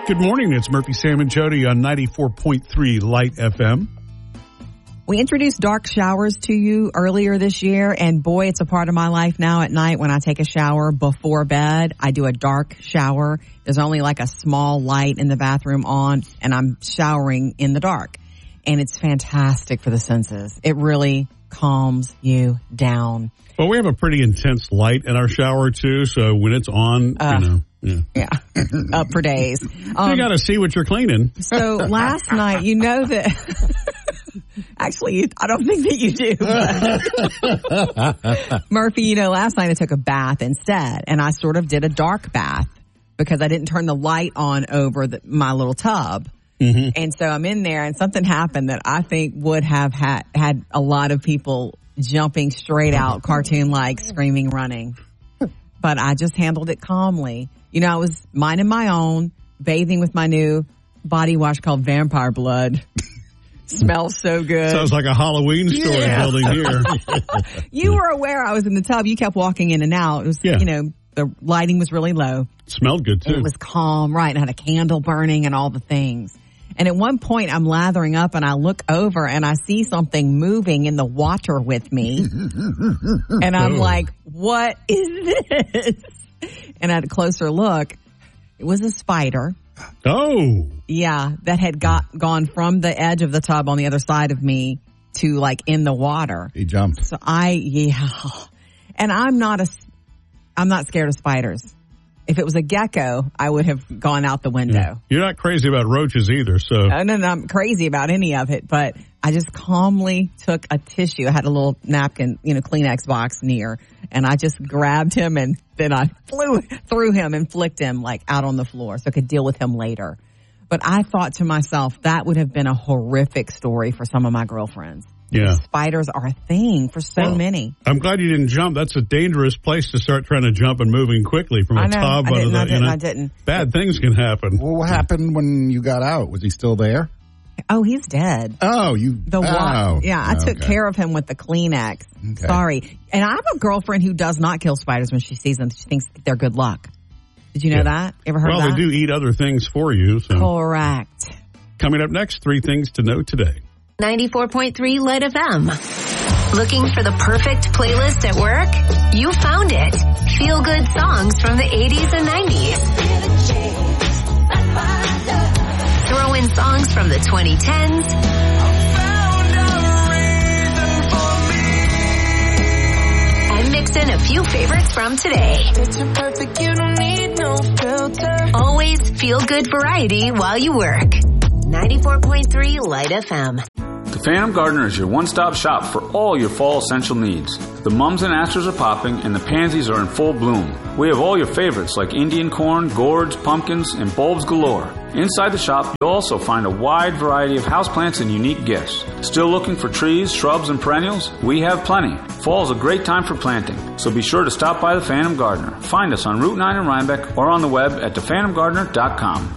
Good morning. It's Murphy, Sam, and Jody on 94.3 Light FM. We introduced dark showers to you earlier this year, and boy, it's a part of my life now at night when I take a shower before bed. I do a dark shower. There's only like a small light in the bathroom on, and I'm showering in the dark. And it's fantastic for the senses. It really calms you down. Well, we have a pretty intense light in our shower, too, so when it's on, Yeah, up for days. You got to see what you're cleaning. So last night, you know that... Actually, I don't think that you do. Murphy, last night I took a bath instead, and I sort of did a dark bath because I didn't turn the light on over my little tub. Mm-hmm. And so I'm in there, and something happened that I think would have had a lot of people jumping straight out, cartoon-like, screaming, running. But I just handled it calmly. I was minding my own, bathing with my new body wash called Vampire Blood. Smells so good. Sounds like a Halloween story building here. You were aware I was in the tub. You kept walking in and out. It was, the lighting was really low. Smelled good, too. It was calm, right, and had a candle burning and all the things. And at one point, I'm lathering up, and I look over, and I see something moving in the water with me. And I'm like, what is this? And I had a closer look. It was a spider. Oh. Yeah, that had gone from the edge of the tub on the other side of me to, in the water. He jumped. So and I'm not scared of spiders. If it was a gecko, I would have gone out the window. Yeah. You're not crazy about roaches either, so. No, I'm crazy about any of it, but I just calmly took a tissue. I had a little napkin, Kleenex box near, and I just grabbed him, and then I flew through him and flicked him out on the floor so I could deal with him later. But I thought to myself, that would have been a horrific story for some of my girlfriends. Yeah. Spiders are a thing for so many. I'm glad you didn't jump. That's a dangerous place to start trying to jump and moving quickly from a tub. I didn't. Bad things can happen. Well, what happened when you got out? Was he still there? Oh, he's dead. Oh, I took care of him with the Kleenex. Okay. Sorry. And I have a girlfriend who does not kill spiders when she sees them. She thinks they're good luck. Did you know that? Ever heard of that? Well, they do eat other things for you. So. Correct. Coming up next, 3 things to know today. 94.3 Light FM. Looking for the perfect playlist at work? You found it. Feel good songs from the 80s and 90s. Throw in songs from the 2010s. And mix in a few favorites from today. Always feel good variety while you work. 94.3 Light FM. The Phantom Gardener is your one-stop shop for all your fall essential needs. The mums and asters are popping and the pansies are in full bloom. We have all your favorites like Indian corn, gourds, pumpkins, and bulbs galore. Inside the shop, you'll also find a wide variety of houseplants and unique gifts. Still looking for trees, shrubs, and perennials? We have plenty. Fall is a great time for planting, so be sure to stop by the Phantom Gardener. Find us on Route 9 in Rhinebeck or on the web at thephantomgardener.com.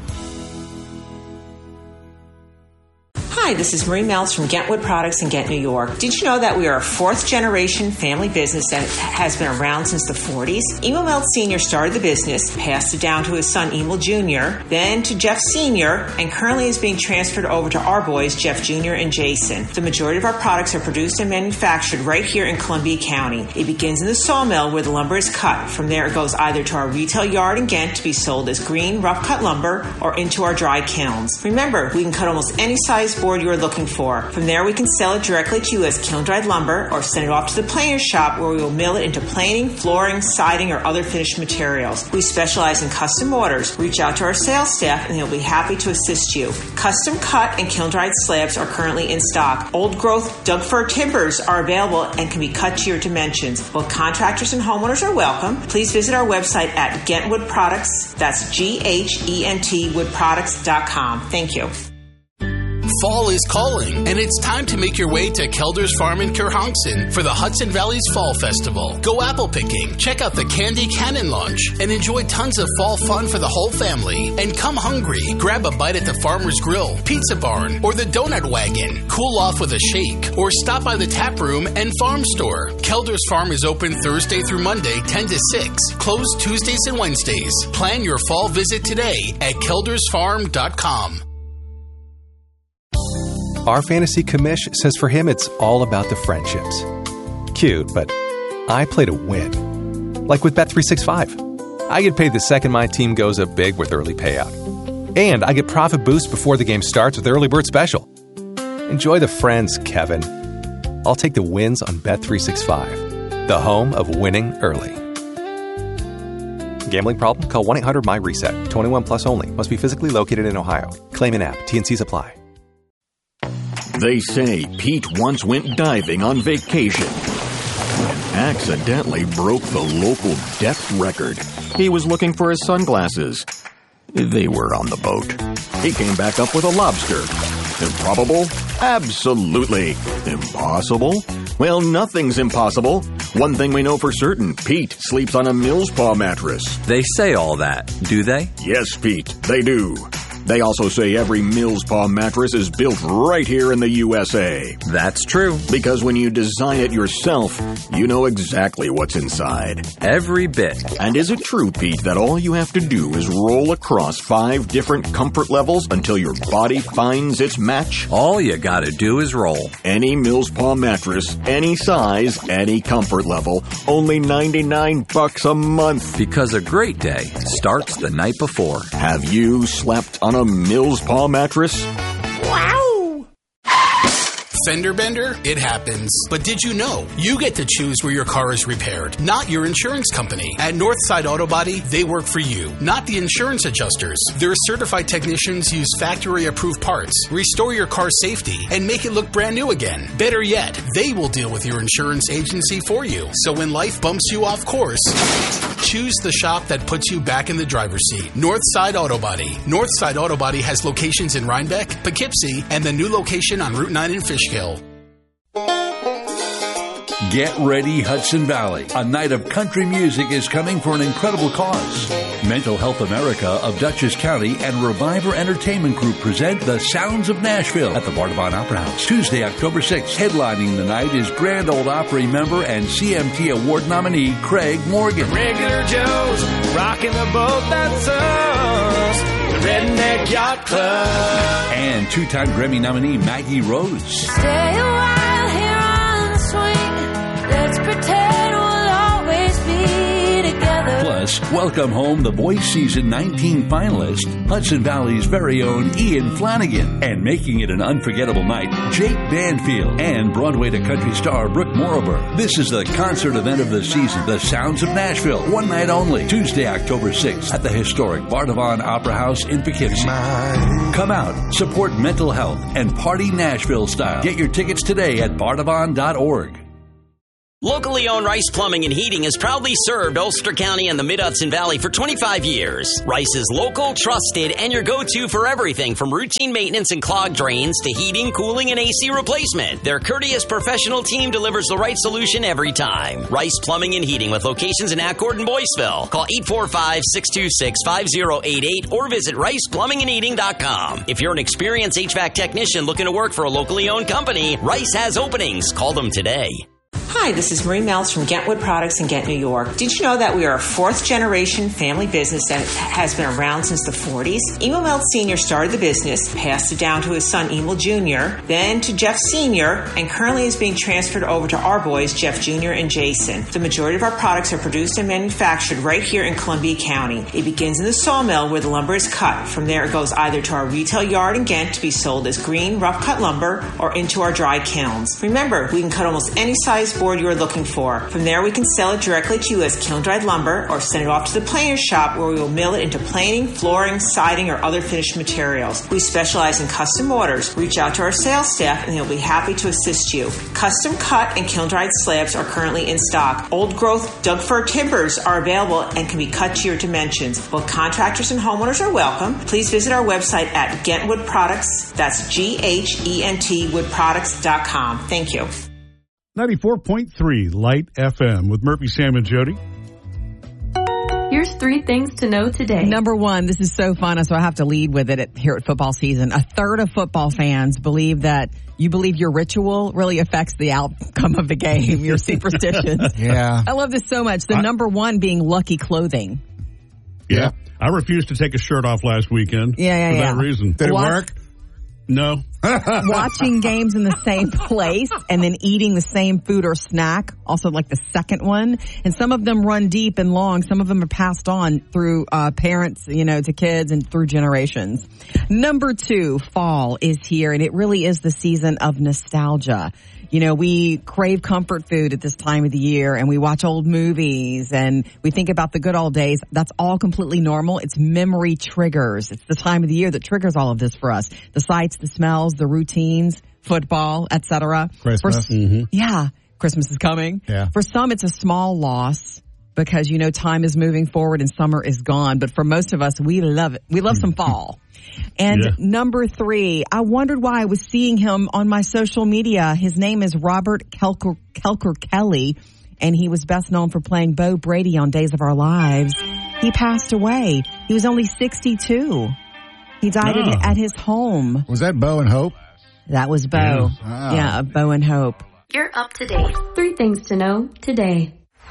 Hi, this is Marie Meltz from Gentwood Products in Ghent, New York. Did you know that we are a 4th-generation family business that has been around since the 40s? Emil Meltz Sr. started the business, passed it down to his son Emil Jr., then to Jeff Sr., and currently is being transferred over to our boys, Jeff Jr. and Jason. The majority of our products are produced and manufactured right here in Columbia County. It begins in the sawmill where the lumber is cut. From there, it goes either to our retail yard in Ghent to be sold as green, rough-cut lumber or into our dry kilns. Remember, we can cut almost any size board you are looking for. From there, we can sell it directly to you as kiln-dried lumber or send it off to the planer's shop where we will mill it into planing, flooring, siding, or other finished materials. We specialize in custom orders. Reach out to our sales staff and they'll be happy to assist you. Custom cut and kiln-dried slabs are currently in stock. Old-growth Doug fir timbers are available and can be cut to your dimensions. Both contractors and homeowners are welcome. Please visit our website at Gentwood Products. That's Gent woodproducts.com. Thank you. Fall is calling, and it's time to make your way to Kelder's Farm in Kerhonkson for the Hudson Valley's Fall Festival. Go apple picking, check out the Candy Cannon launch, and enjoy tons of fall fun for the whole family. And come hungry, grab a bite at the Farmer's Grill, Pizza Barn, or the Donut Wagon. Cool off with a shake, or stop by the tap room and farm store. Kelder's Farm is open Thursday through Monday, 10 to 6, closed Tuesdays and Wednesdays. Plan your fall visit today at keldersfarm.com. Our fantasy commish says for him it's all about the friendships. Cute, but I play to win. Like with Bet365. I get paid the second my team goes up big with early payout. And I get profit boost before the game starts with Early Bird Special. Enjoy the friends, Kevin. I'll take the wins on Bet365, the home of winning early. Gambling problem? Call 1-800-MY-RESET. 21 plus only. Must be physically located in Ohio. Claim in app. T&Cs apply. They say Pete once went diving on vacation and accidentally broke the local depth record. He was looking for his sunglasses. They were on the boat. He came back up with a lobster. Improbable? Absolutely. Impossible? Well, nothing's impossible. One thing we know for certain, Pete sleeps on a Millspaw mattress. They say all that, do they? Yes, Pete, they do. They also say every Millspaw mattress is built right here in the USA. That's true. Because when you design it yourself, you know exactly what's inside. Every bit. And is it true, Pete, that all you have to do is roll across 5 different comfort levels until your body finds its match? All you gotta do is roll. Any Millspaw mattress, any size, any comfort level, only $99 a month. Because a great day starts the night before. Have you slept on a Millspaw mattress? Wow! Fender bender? It happens. But did you know you get to choose where your car is repaired, not your insurance company? At Northside Auto Body, they work for you, not the insurance adjusters. Their certified technicians use factory-approved parts, restore your car's safety, and make it look brand new again. Better yet, they will deal with your insurance agency for you. So when life bumps you off course, choose the shop that puts you back in the driver's seat. Northside Auto Body. Northside Auto Body has locations in Rhinebeck, Poughkeepsie, and the new location on Route 9 in Fishkill. Get ready, Hudson Valley. A night of country music is coming for an incredible cause. Mental Health America of Dutchess County and Reviver Entertainment Group present The Sounds of Nashville at the Bardavon Opera House. Tuesday, October 6th. Headlining the night is Grand Ole Opry member and CMT Award nominee Craig Morgan. Regular Joe's rocking the boat that's us. The Redneck Yacht Club. And two-time Grammy nominee Maggie Rose. Stay a while here on the swing. Let's pretend we'll always be together. Plus, welcome home the Voice Season 19 finalist, Hudson Valley's very own Ian Flanagan. And making it an unforgettable night, Jake Banfield and Broadway to country star Brooke Morriber. This is the concert event of the season, The Sounds of Nashville, one night only, Tuesday, October 6th at the historic Bardavon Opera House in Poughkeepsie. Come out, support mental health, and party Nashville style. Get your tickets today at bardavon.org. Locally owned Rice Plumbing and Heating has proudly served Ulster County and the Mid-Hudson Valley for 25 years. Rice is local, trusted, and your go-to for everything from routine maintenance and clogged drains to heating, cooling, and AC replacement. Their courteous professional team delivers the right solution every time. Rice Plumbing and Heating with locations in Accord and Boyceville. Call 845-626-5088 or visit riceplumbingandheating.com. If you're an experienced HVAC technician looking to work for a locally owned company, Rice has openings. Call them today. Hi, this is Marie Meltz from Gentwood Products in Ghent, New York. Did you know that we are a 4th-generation family business that has been around since the 40s? Emil Meltz Sr. started the business, passed it down to his son Emil Jr., then to Jeff Sr., and currently is being transferred over to our boys, Jeff Jr. and Jason. The majority of our products are produced and manufactured right here in Columbia County. It begins in the sawmill where the lumber is cut. From there, it goes either to our retail yard in Ghent to be sold as green, rough-cut lumber or into our dry kilns. Remember, we can cut almost any size board you are looking for. From there, we can sell it directly to you as kiln-dried lumber or send it off to the planer shop where we will mill it into planing, flooring, siding, or other finished materials. We specialize in custom orders. Reach out to our sales staff and they'll be happy to assist you. Custom cut and kiln-dried slabs are currently in stock. Old-growth Doug fir timbers are available and can be cut to your dimensions. Both contractors and homeowners are welcome. Please visit our website at Gentwood Products. That's GENT woodproducts.com. Thank you. 94.3 Light FM with Murphy, Sam, and Jody. Here's 3 things to know today. Number 1, this is so fun, so I have to lead with it here at football season. A third of football fans believe that your ritual really affects the outcome of the game, your superstitions. Yeah. I love this so much. The number 1 being lucky clothing. Yeah. I refused to take a shirt off last weekend. For that reason. Did it work? No. Watching games in the same place and then eating the same food or snack, also like the second one. And some of them run deep and long. Some of them are passed on through parents, to kids and through generations. Number 2, fall is here, and it really is the season of nostalgia. We crave comfort food at this time of the year, and we watch old movies, and we think about the good old days. That's all completely normal. It's memory triggers. It's the time of the year that triggers all of this for us. The sights, the smells, the routines, football, etc. Christmas. Yeah, Christmas is coming. Yeah. For some, it's a small loss because, time is moving forward and summer is gone. But for most of us, we love it. We love some fall. And number 3, I wondered why I was seeing him on my social media. His name is Robert Kelker Kelly, and he was best known for playing Bo Brady on Days of Our Lives. He passed away. He was only 62. He died at his home. Was that Bo and Hope? That was Bo. Yeah, Bo and Hope. You're up to date. 3 things to know today.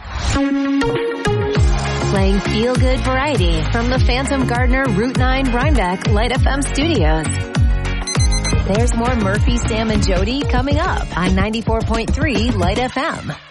Playing feel-good variety from the Phantom Gardener Route 9 Rhinebeck Light FM studios. There's more Murphy, Sam, and Jody coming up on 94.3 Light FM.